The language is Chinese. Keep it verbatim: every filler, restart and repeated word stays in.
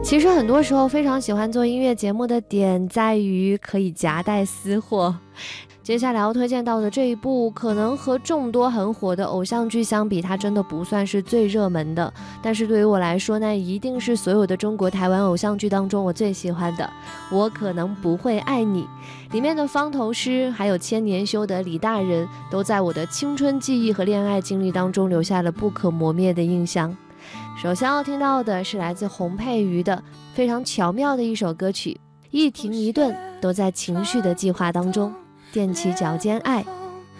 其实很多时候非常喜欢做音乐节目的点在于可以夹带私货。接下来要推荐到的这一部，可能和众多很火的偶像剧相比，它真的不算是最热门的，但是对于我来说呢，一定是所有的中国台湾偶像剧当中我最喜欢的。我可能不会爱你，里面的方头诗还有千年修的李大人，都在我的青春记忆和恋爱经历当中留下了不可磨灭的印象。首先要听到的是来自洪佩瑜的非常巧妙的一首歌曲，一停一顿都在情绪的计划当中踮起脚尖爱。